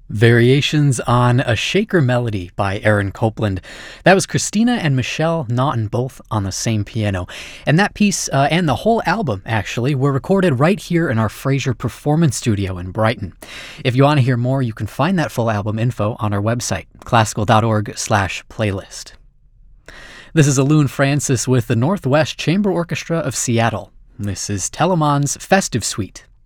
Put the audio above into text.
Variations on A Shaker Melody by Aaron Copland. That was Christina and Michelle Naughton, both on the same piano. And that piece, and the whole album, actually, were recorded right here in our Fraser Performance Studio in Brighton. If you want to hear more, you can find that full album info on our website, classical.org/playlist. This is Alun Francis with the Northwest Chamber Orchestra of Seattle. This is Telemann's Festive Suite.